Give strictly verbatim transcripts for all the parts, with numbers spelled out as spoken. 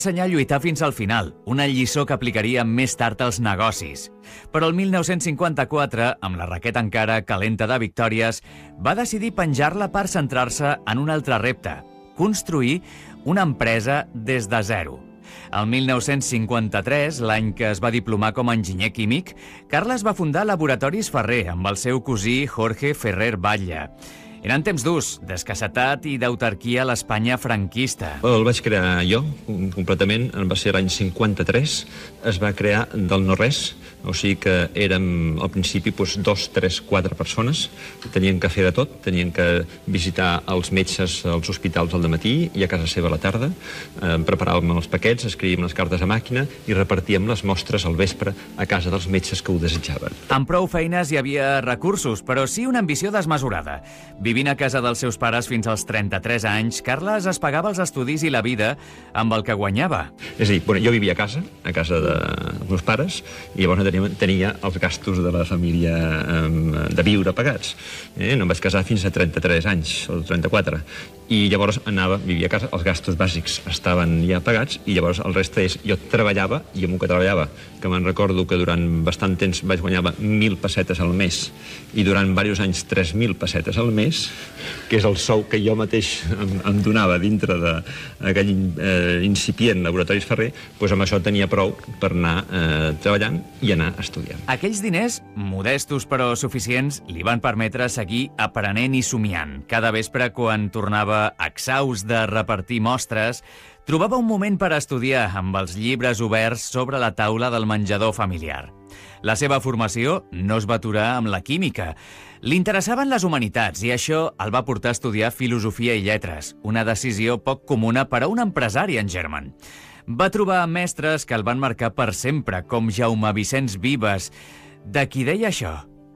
ensenyar a lluitar fins al final, una lliçó que aplicaria més tard als negocis. Però el mil nou-cents cinquanta-quatre, amb la raqueta encara calenta de victòries, va decidir penjar-la per centrar-se en un altre repte: construir una empresa des de zero. El mil nou-cents cinquanta-tres, l'any que es va diplomar com a enginyer químic, Carles va fundar Laboratoris Ferrer amb el seu cosí Jorge Ferrer Batlle. Eren temps durs, d'escassetat i d'autarquia a l'Espanya franquista. El vaig crear jo, completament, va ser l'any cinquanta-tres, es va crear del no-res, o sigui que érem al principi doncs, dos, tres, quatre persones, tenien que fer de tot, tenien que visitar els metges als hospitals al dematí i a casa seva a la tarda, eh, preparàvem els paquets, escrivíem les cartes a màquina i repartíem les mostres al vespre a casa dels metges que ho desitjaven. Amb prou feines hi havia recursos, però sí una ambició desmesurada. Vivint a casa dels seus pares fins als trenta-tres anys, Carles es pagava els estudis i la vida amb el que guanyava. És a dir, bueno, jo vivia a casa, a casa dels meus pares, i llavors tenia, tenia els gastos de la família eh, de viure pagats. Eh? No em vaig casar fins a trenta-tres anys, o trenta-quatre. I llavors anava, vivia a casa, els gastos bàsics estaven ja pagats, i llavors el reste és, jo treballava, i amb el que treballava, que me'n recordo que durant bastant temps vaig guanyar mil pessetes al mes, i durant diversos anys tres mil pessetes al mes, que és el sou que jo mateix em, em donava dintre d'aquell eh, incipient Laboratoris Ferrer, doncs amb això tenia prou per anar eh, treballant i anar estudiant. Aquells diners, modestos però suficients, li van permetre seguir aprenent i somiant. Cada vespre, quan tornava exhaust de repartir mostres, trobava un moment per estudiar amb els llibres oberts sobre la taula del menjador familiar. La seva formació no es va aturar amb la química. Li interessaven les humanitats i això el va portar a estudiar filosofia i lletres, una decisió poc comuna per a un empresari en Germán. Va trobar mestres que el van marcar per sempre, com Jaume Vicenç Vives. De qui deia això?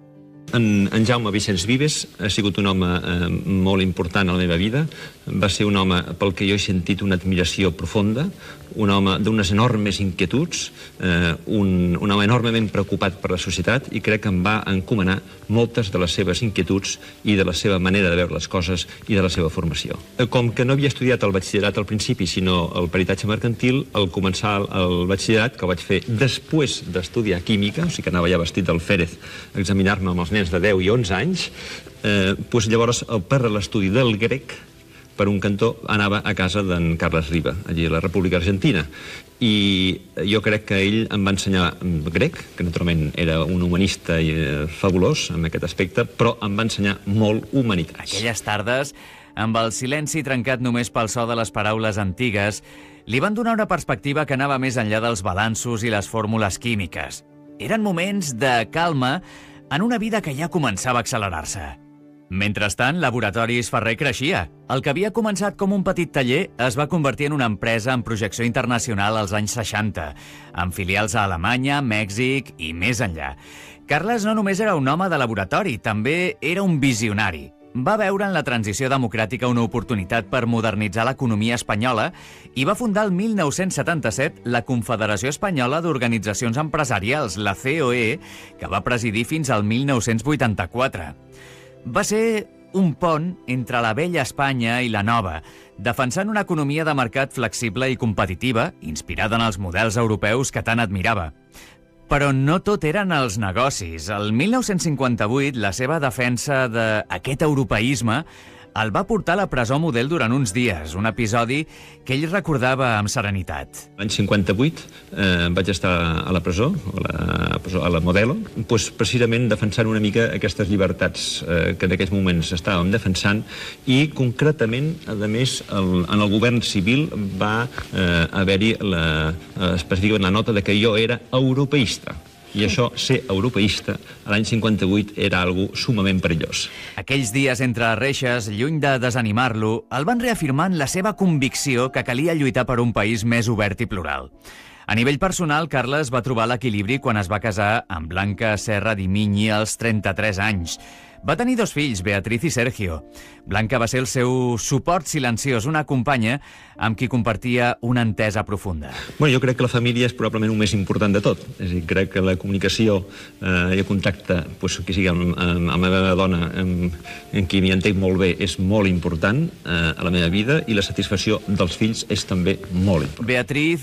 En, en Jaume Vicenç Vives ha sigut un home eh, molt important a la meva vida. Va ser un home pel que jo he sentit una admiració profunda, un home d'unes enormes inquietuds, eh, un, un home enormement preocupat per la societat, i crec que em va encomanar moltes de les seves inquietuds i de la seva manera de veure les coses i de la seva formació. Com que no havia estudiat el batxillerat al principi, sinó el peritatge mercantil, al començar el batxillerat, que ho vaig fer després d'estudiar química, o sigui que anava ja vestit d'alférez a examinar-me amb els nens de deu i onze anys, eh, doncs llavors per l'estudi del grec, per un cantó, anava a casa d'en Carles Riba, allí a la República Argentina. I jo crec que ell em va ensenyar grec, que naturalment era un humanista i fabulós en aquest aspecte, però em va ensenyar molt humanitats. Aquelles tardes, amb el silenci trencat només pel so de les paraules antigues, li van donar una perspectiva que anava més enllà dels balanços i les fórmules químiques. Eren moments de calma en una vida que ja començava a accelerar-se. Mentrestant, Laboratoris Ferrer creixia. El que havia començat com un petit taller es va convertir en una empresa amb projecció internacional als anys seixanta, amb filials a Alemanya, Mèxic i més enllà. Carles no només era un home de laboratori, també era un visionari. Va veure en la transició democràtica una oportunitat per modernitzar l'economia espanyola i va fundar el mil nou-cents setanta-set la Confederació Espanyola d'Organitzacions Empresarials, la C O E, que va presidir fins al mil nou-cents vuitanta-quatre. Va ser un pont entre la vella Espanya i la nova, defensant una economia de mercat flexible i competitiva, inspirada en els models europeus que tant admirava. Però no tot eren els negocis. El mil nou-cents cinquanta-vuit, la seva defensa d'aquest europeisme el va portar a la presó model durant uns dies, un episodi que ell recordava amb serenitat. L'any cinquanta-vuit eh, vaig estar a la presó, a la, presó, a la Modelo, doncs precisament defensant una mica aquestes llibertats eh, que en aquells moments estàvem defensant, i concretament, a més, el, en el govern civil va eh, haver-hi la, específicament la nota de que jo era europeista. I això, ser europeista, a l'any cinquanta-vuit era algo sumament perillós. Aquells dies entre reixes, lluny de desanimar-lo, el van reafirmar en la seva convicció que calia lluitar per un país més obert i plural. A nivell personal, Carles va trobar l'equilibri quan es va casar amb Blanca Serra di Migni als trenta-tres anys. Va tenir dos fills, Beatriz i Sergio. Blanca va ser el seu suport silenciós, una companya amb qui compartia una entesa profunda. Bueno, jo crec que la família és probablement el més important de tot. És a dir, crec que la comunicació eh, i el contacte, pues, que sigui amb, amb, amb la meva dona, amb, amb qui m'hi entenc molt bé, és molt important eh, a la meva vida, i la satisfacció dels fills és també molt important. Beatriz